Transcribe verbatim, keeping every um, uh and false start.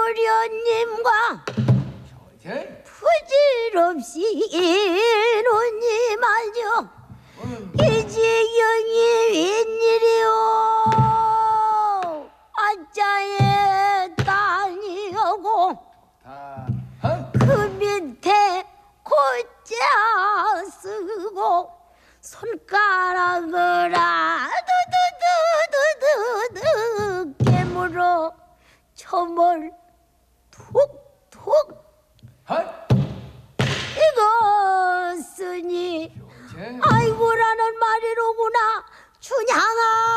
도련님과 제? 부질없이 이노님하죠. 이 지경이 웬일이오. 아짜의 딸이오고 다한 그 밑에 고자 쓰고 손가락을 아두두두두두 깨물어 점을 툭툭 한 이것으니 제? 아이고라는 말이로구나. 춘향아